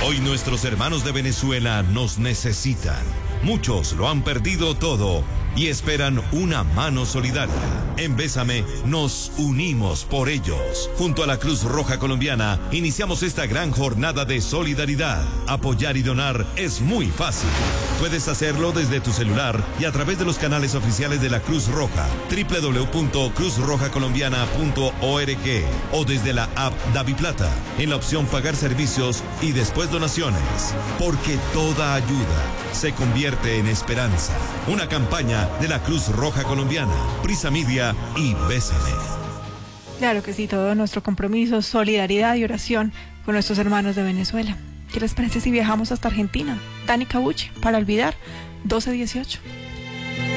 Hoy nuestros hermanos de Venezuela nos necesitan. Muchos lo han perdido todo y esperan una mano solidaria. En Bésame nos unimos por ellos. Junto a la Cruz Roja Colombiana iniciamos esta gran jornada de solidaridad. Apoyar y donar es muy fácil. Puedes hacerlo desde tu celular y a través de los canales oficiales de la Cruz Roja, www.cruzrojacolombiana.org o desde la app DaviPlata, en la opción Pagar servicios y después donaciones. Porque toda ayuda se convierte en esperanza. Una campaña de la Cruz Roja Colombiana, Prisa Media y Bésame. Claro que sí, todo nuestro compromiso, solidaridad y oración con nuestros hermanos de Venezuela. ¿Qué les parece si viajamos hasta Argentina? Dani Cabuche, para olvidar, 12:18.